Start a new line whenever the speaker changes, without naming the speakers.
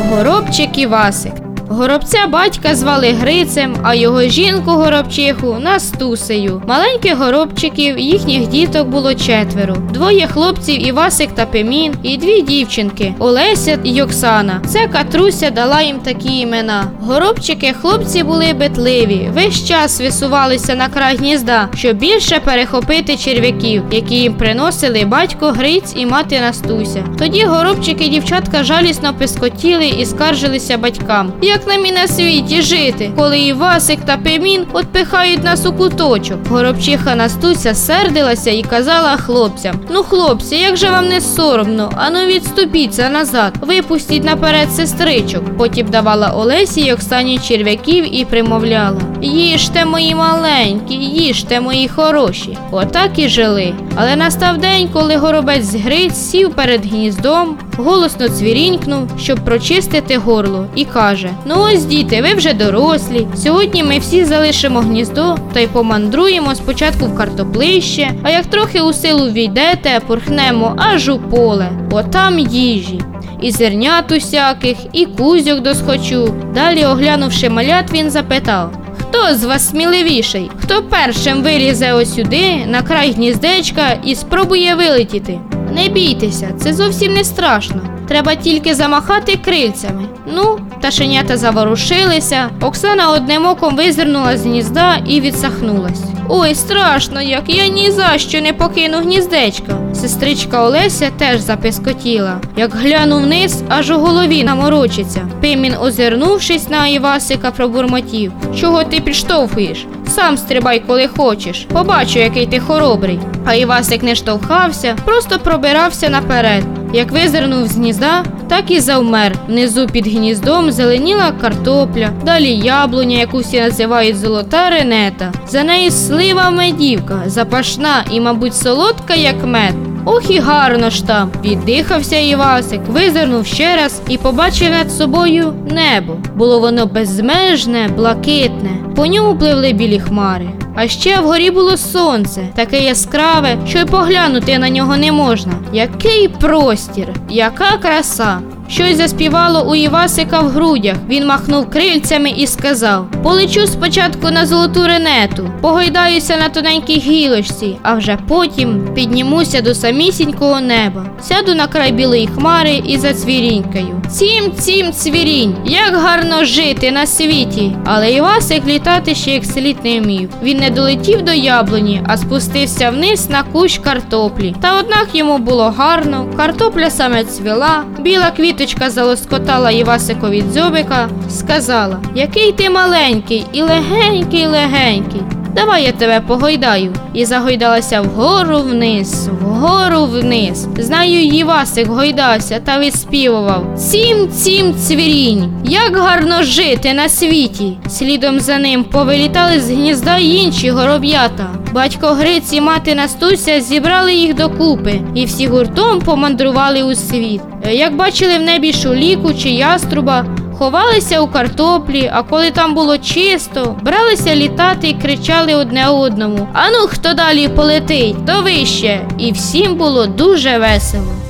Горобчик Івасик. Горобця батька звали Грицем, а його жінку-горобчиху Настусею. Маленьких горобчиків, їхніх діток було 4. 2 хлопців Івасик та Пимін і 2 дівчинки Олеся і Оксана. Це Катруся дала їм такі імена. Горобчики-хлопці були битливі, весь час висувалися на край гнізда, щоб більше перехопити черв'яків, які їм приносили батько Гриць і мати Настуся. Тоді горобчики-дівчатка жалісно пискотіли і скаржилися батькам. Як нам і на світі жити, коли Івасик та Пимін отпихають нас у куточок? Горобчиха Настуся сердилася і казала хлопцям: «Ну, хлопці, як же вам не соромно? Ану відступіться назад, випустіть наперед сестричок». Потім давала Олесі й Оксані черв'яків і примовляла: «Їжте, мої маленькі, їжте, мої хороші». Отак і жили. Але настав день, коли горобець Гриць сів перед гніздом, голосно цвірінькнув, щоб прочистити горло, і каже: «Ну ось, діти, ви вже дорослі. Сьогодні ми всі залишимо гніздо та й помандруємо спочатку в картоплище, а як трохи у силу війдете, порхнемо аж у поле. Отам їжі. І зернят усяких, і кузьок досхочу». Далі, оглянувши малят, він запитав: «Хто з вас сміливіший? Хто першим вилізе ось сюди, на край гніздечка, і спробує вилетіти? Не бійтеся, це зовсім не страшно. Треба тільки замахати крильцями». Ну, пташенята заворушилися. Оксана одним оком визирнула з гнізда і відсахнулась. «Ой, страшно як, я ні за що не покину гніздечка». Сестричка Олеся теж запискотіла. Як гляну вниз, аж у голові наморочиться. Пимін, озирнувшись на Івасика, пробурмотів: «Чого ти підштовхуєш? Сам стрибай, коли хочеш. Побачу, який ти хоробрий». А Івасик не штовхався, просто пробирався наперед. Як визирнув з гнізда, так і завмер. Внизу під гніздом зеленіла картопля, далі яблуня, яку всі називають золота ренета. За нею слива медівка, запашна і, мабуть, солодка, як мед. Ох і гарно ж там! Віддихався Івасик, визирнув ще раз і побачив над собою небо. Було воно безмежне, блакитне. По ньому пливли білі хмари. А ще вгорі було сонце, таке яскраве, що й поглянути на нього не можна. Який простір, яка краса! Щось заспівало у Івасика в грудях. Він махнув крильцями і сказав: «Полечу спочатку на золоту ренету, погойдаюся на тоненькій гілочці, а вже потім піднімуся до самісінького неба. Сяду на край білої хмари і зацвірінькаю. Цім, цвірінь, як гарно жити на світі!» Але Івасик літати ще як слід не вмів. Він не долетів до яблуні, а спустився вниз на кущ картоплі. Та однак йому було гарно, картопля саме цвіла, біла квіточка залоскотала Івасикові дзьобика, сказала: «Який ти маленький і легенький. Давай я тебе погойдаю». І загойдалася вгору вниз. Знаю, Івасик гойдався та відспівував: «Цім, цвірінь, як гарно жити на світі». Слідом за ним повилітали з гнізда й інші гороб'ята. Батько Гриць і мати Настуся зібрали їх докупи і всі гуртом помандрували у світ. Як бачили в небі шуліку чи яструба, ховалися у картоплі, а коли там було чисто, бралися літати і кричали одне одному: «Ану, хто далі полетить, то вище!» І всім було дуже весело.